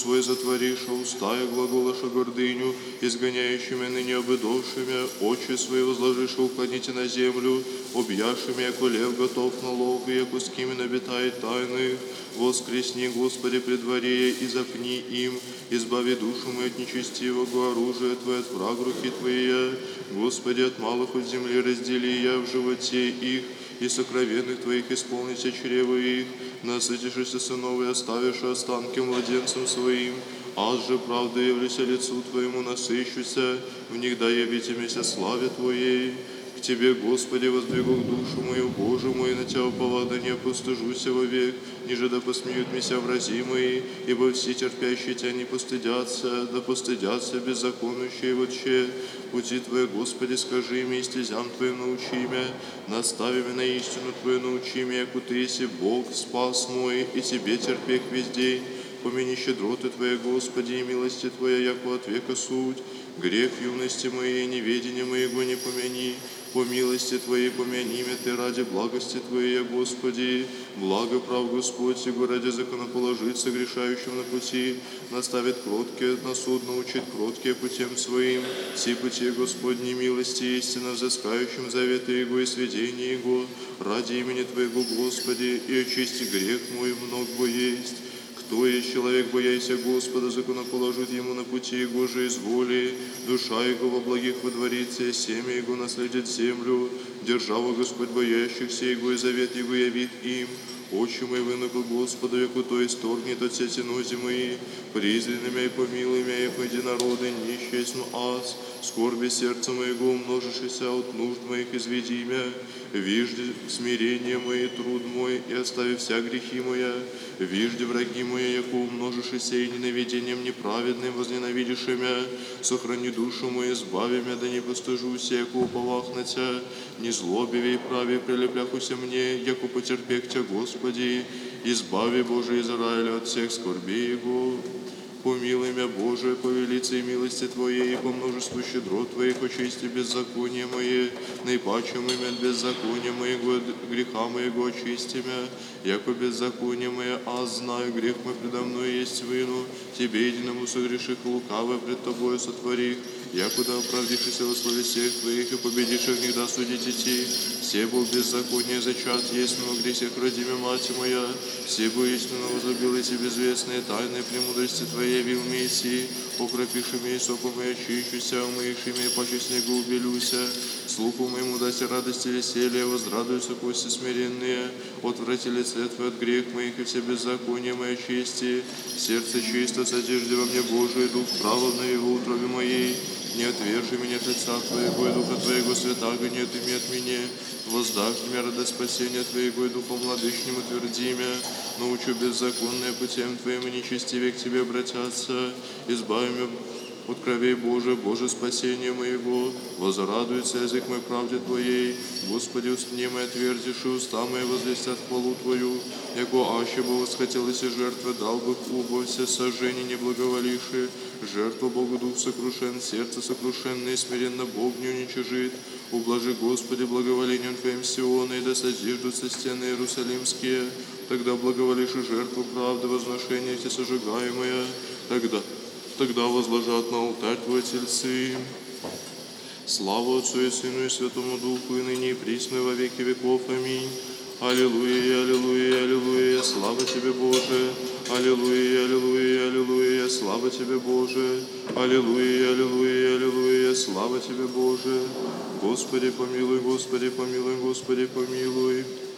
свой затвориша, уста и глаголаша гордыню, изгоняющими ныне обыдовшими, очи свои возложиша, уклоните на землю, объявшими, яко лев готов на лов, и яко с кем обитает тайны. Воскресни, Господи, пред дворе, и запни им, избави душу мою от нечестивого оружия Твое, от враг руки Твои. Господи, от малых от земли раздели я в животе их, и сокровенных Твоих исполните чрево их, насытишься сынов и оставишь останки младенцам своим. Аз же правда явлюся лицу Твоему, насыщуся, в них да явите меня славе Твоей. К Тебе, Господи, воздвигу душу мою, Боже мой, на Тебя уповал, да не опустожуся вовек, ниже да посмеют меня врази мои, ибо все терпящие Тебя не постыдятся, да постыдятся беззаконующие вообще. Пути Твои, Господи, скажи мне, и стезям Твоим научи меня, настави меня на истину Твою, научи меня, яко Ты еси Бог, спас мой, и Тебе терпех весь день. Помяни щедроты Твоей, Господи, и милости Твоя, яко от века суть. Грех юности моей, неведения моего не помяни. По милости Твоей помяни меня Ты ради благости Твоей, Господи. Благо прав Господь, сего ради законоположиться грешающим на пути, наставит кроткие на суд, научит кроткие путем своим. Си пути Господни милости истинно взыскающим заветы Его и сведения Его. Ради имени Твоего, Господи, и очисти грех мой много бо есть. Кто есть человек, бояйся Господа, законоположит ему на пути Его же изволи, душа Его во благих водворится, и семя Его наследит землю, держава Господь боящихся Его, и завет Его явит им. Очи мои вынуку Господу, яко то исторгнет от сети нози мои, презри меня и помилуй меня, яко единороды, нищий см аз, скорби сердца моего умножишься, от нужд моих изведи меня, вижди смирение мое, труд мой, и остави вся грехи моя, вижди враги мои, яко умножишься, и ненавидением неправедным возненавидишь меня, сохрани душу мою, избави меня, да не постыжуся, яко уповах на Тя, не злобиве и праве прилепляхуся мне, яко потерпех Тя, Господи, избави, Боже, Израиля от всех скорбей Его. Помилуй меня, Боже, по велице милости Твоей, и по множеству щедрот Твоих очисти беззаконие мое, наипаче мы от беззакония моего, от греха моего очисти меня, яко беззаконие мое, аз знаю, грех мой предо мной есть вину, Тебе единому согреших лукаво пред Тобою сотворих, якуда оправдившийся во слове всех Твоих, и победишь в них да судить идти. Все был беззаконие зачат, есть во грехах родиме мать моя, все бы истинно возлюбил эти безвестные тайны премудрости Твоей явил Мессии, окропивши меня соком и очищуся, умывши меня паче снегу убелюся, слуху моему дайте радости и веселье, возрадуются кости смиренные, отвратили цвет Твой от грех моих и все беззакония моей чести, сердце чисто содержи во мне, Божий, дух праведный в его утробе моей, не отвержи меня от лица Твоего и Духа Твоего святаго не отыми от меня, воздашь мне радость спасения Твоего и Духом владычним утверди меня, научу беззаконные путем Твоим и нечестивее к Тебе обратятся, избави меня от кровей Божия, Боже, спасение моего, возрадуется язык мой правде Твоей, Господи, устни мои отвердишь, и уста мои возвестят хвалу Твою, яко аще бы восхотелось и жертвы, дал бы убо все сожжения не благоволившие, жертву Богу дух сокрушен, сердце сокрушенное и смиренно Бог не уничижит, ублажи, Господи, благоволением Твоим Сиона, и да созиждутся стены иерусалимские, тогда благоволишь и жертву правды, возношения эти сожигаемые, тогда возложат на алтарь Твой тельцы. Слава Отцу и Сыну и Святому Духу, и ныне и присно и во веки веков. Аминь. Аллилуйя, аллилуйя, аллилуйя, слава Тебе, Боже. Аллилуйя, аллилуйя, аллилуйя, слава Тебе, Боже. Аллилуйя, аллилуйя, аллилуйя, слава Тебе, Боже. Господи помилуй, Господи помилуй, Господи помилуй.